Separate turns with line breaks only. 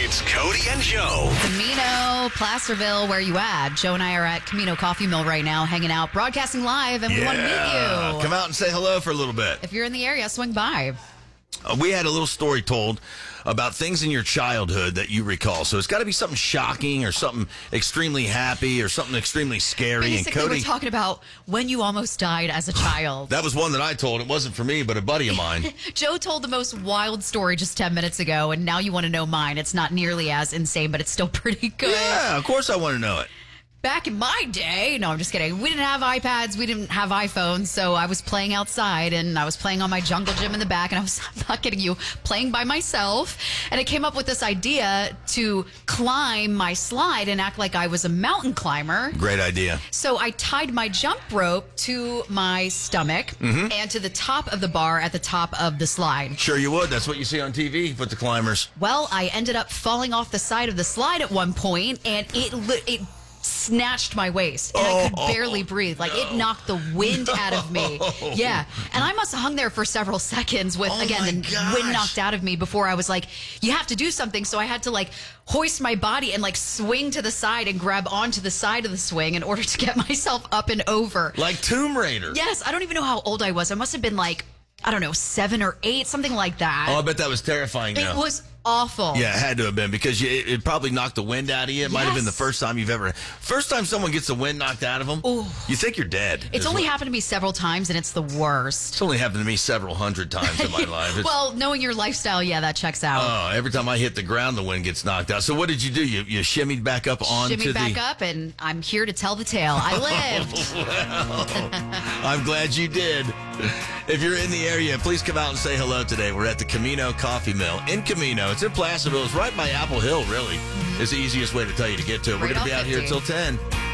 It's Cody and Joe.
Camino, Placerville, where you at? Joe and I are at Camino Coffee Mill right now, hanging out, broadcasting live, and we want to meet you.
Come out and say hello for a little bit.
If you're in the area, swing by.
We had a little story told about things in your childhood that you recall. So it's got to be something shocking or something extremely happy or something extremely scary.
Basically,
and Cody,
we're talking about when you almost died as a child.
that was one that I told. It wasn't for me, but a buddy of mine.
Joe told the most wild story just 10 minutes ago, and now you want to know mine. It's not nearly as insane, but it's still pretty good.
Yeah, of course I want to know it.
Back in my day, no, I'm just kidding. We didn't have iPads. We didn't have iPhones. So I was playing outside and I was playing on my jungle gym in the back. And I'm not kidding you, playing by myself. And I came up with this idea to climb my slide and act like I was a mountain climber.
Great idea.
So I tied my jump rope to my stomach and to the top of the bar at the top of the slide.
Sure you would. That's what you see on TV with the climbers.
Well, I ended up falling off the side of the slide at one point, and it snatched my waist, and I could barely breathe. Like, it knocked the wind out of me. Yeah. And I must have hung there for several seconds with, again, the wind knocked out of me before I was like, you have to do something. So I had to, like, hoist my body and, like, swing to the side and grab onto the side of the swing in order to get myself up and over.
Like Tomb Raider.
Yes. I don't even know how old I was. I must have been, like, I don't know, 7 or 8, something like that.
Oh, I bet that was terrifying now.
It was awful.
Yeah, it had to have been because it probably knocked the wind out of you. It might have been the first time someone gets the wind knocked out of them.
Ooh.
You think you're dead.
It's only happened to me several times, and it's the worst.
It's only happened to me several hundred times in my life.
Well, knowing your lifestyle, yeah, that checks out.
Oh, every time I hit the ground, the wind gets knocked out. So what did you do? You shimmied back up onto
Shimmy back up, and I'm here to tell the tale. I lived.
Well, I'm glad you did. If you're in the area, please come out and say hello today. We're at the Camino Coffee Mill in Camino. It's in Placerville. It's right by Apple Hill, really. It's the easiest way to tell you to get to it. We're
Right
going to be
off
out here
50.
until 10.